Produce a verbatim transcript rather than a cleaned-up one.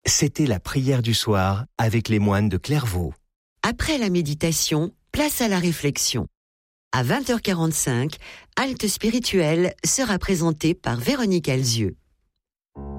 C'était la prière du soir avec les moines de Clairvaux. Après la méditation, place à la réflexion. À vingt heures quarante-cinq, Halte spirituelle sera présentée par Véronique Alzieux.